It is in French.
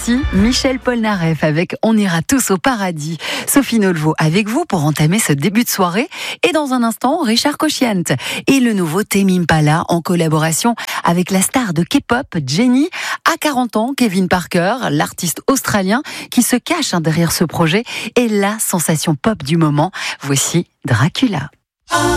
voici Michel Polnareff avec On ira tous au paradis. Sophie Nolvo avec vous pour entamer ce début de soirée. Et dans un instant, Richard Cochiant et le nouveau Tame Impala en collaboration avec la star de K-pop Jennie. À 40 ans, Kevin Parker, l'artiste australien qui se cache derrière ce projet, est la sensation pop du moment. Voici Dracula.